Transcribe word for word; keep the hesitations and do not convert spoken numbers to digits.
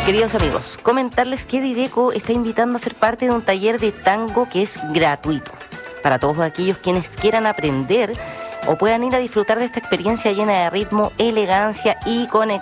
Queridos amigos, comentarles que Dideco está invitando a ser parte de un taller de tango que es gratuito para todos aquellos quienes quieran aprender o puedan ir a disfrutar de esta experiencia llena de ritmo, elegancia y conexión.